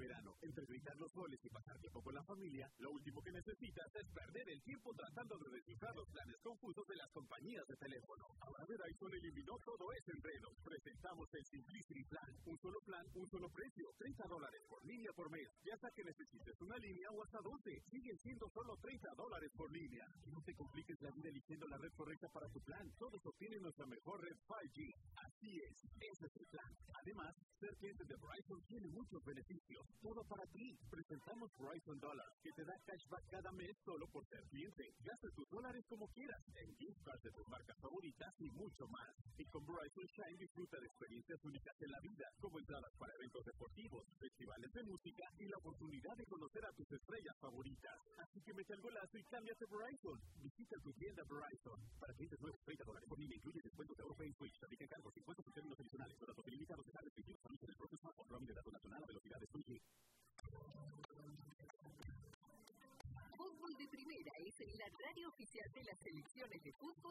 verano. Entre gritar los goles y pasar tiempo con la familia, lo último que necesitas es perder el tiempo tratando de descifrar los planes confusos de las compañías de teléfono. Ahora Verizon eliminó todo ese enredo. Presentamos el Simplicity Plan. Un solo plan, un solo precio. $30 por línea por mes. Ya sea que necesites una línea o hasta 12. Siguen siendo solo $30 por línea. Y no te compliques la vida eligiendo la red correcta para tu plan. Todos obtienen nuestra mejor red 5G. Así es, ese es el plan. Además, ser cliente de Verizon tiene muchos beneficios. Todo para ti. Presentamos Verizon Dollars, que te da cashback cada mes solo por ser cliente. Gasta tus dólares como quieras, en gift cards de tus marcas favoritas y mucho más. Y con Verizon Shine disfruta de experiencias únicas en la vida, como entradas para eventos deportivos, festivales de música y la oportunidad de conocer a tus estrellas favoritas. Así que mete el golazo y cámbiate Verizon. Visita tu tienda Verizon. Para clientes nuevos, $30 por línea incluye descuentos de Europa y Switch. Se aplican cargos, impuestos y términos adicionales. Los datos ilimitados serán restrictivos a del proceso con roaming de datos nacional a velocidades 2G. Fútbol de Primera es en la radio oficial de las selecciones de fútbol